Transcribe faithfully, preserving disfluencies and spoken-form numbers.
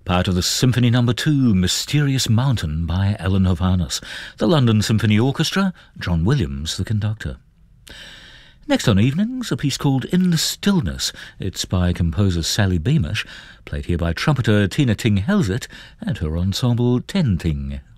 part of the Symphony Number two, Mysterious Mountain by Alan Hovhaness. The London Symphony Orchestra, John Williams the conductor. Next on Evenings, a piece called In the Stillness. It's by composer Sally Beamish, played here by trumpeter Tina Ting Helzet and her ensemble Ten Ting.